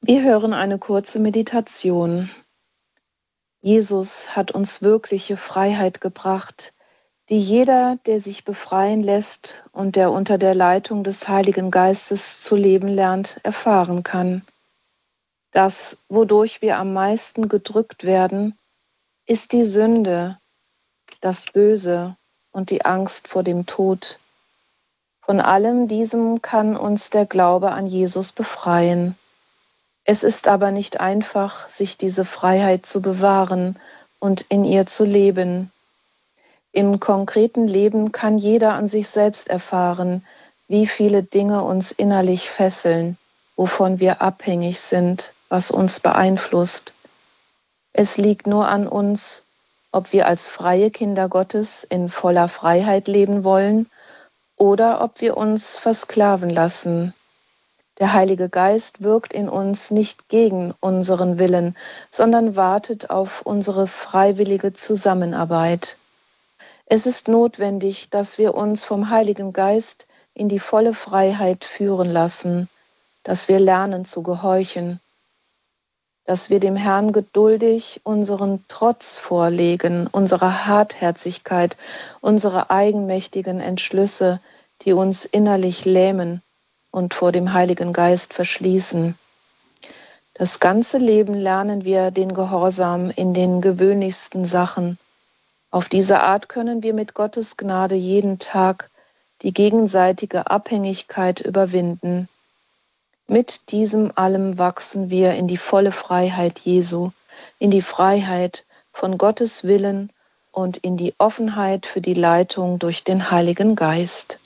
Wir hören eine kurze Meditation. Jesus hat uns wirkliche Freiheit gebracht, die jeder, der sich befreien lässt und der unter der Leitung des Heiligen Geistes zu leben lernt, erfahren kann. Das, wodurch wir am meisten gedrückt werden, ist die Sünde, das Böse und die Angst vor dem Tod. Von allem diesem kann uns der Glaube an Jesus befreien. Es ist aber nicht einfach, sich diese Freiheit zu bewahren und in ihr zu leben. Im konkreten Leben kann jeder an sich selbst erfahren, wie viele Dinge uns innerlich fesseln, wovon wir abhängig sind, was uns beeinflusst. Es liegt nur an uns, ob wir als freie Kinder Gottes in voller Freiheit leben wollen oder ob wir uns versklaven lassen. Der Heilige Geist wirkt in uns nicht gegen unseren Willen, sondern wartet auf unsere freiwillige Zusammenarbeit. Es ist notwendig, dass wir uns vom Heiligen Geist in die volle Freiheit führen lassen, dass wir lernen zu gehorchen, dass wir dem Herrn geduldig unseren Trotz vorlegen, unsere Hartherzigkeit, unsere eigenmächtigen Entschlüsse, die uns innerlich lähmen und vor dem Heiligen Geist verschließen. Das ganze Leben lernen wir den Gehorsam in den gewöhnlichsten Sachen. Auf diese Art können wir mit Gottes Gnade jeden Tag die gegenseitige Abhängigkeit überwinden. Mit diesem allem wachsen wir in die volle Freiheit Jesu, in die Freiheit von Gottes Willen und in die Offenheit für die Leitung durch den Heiligen Geist.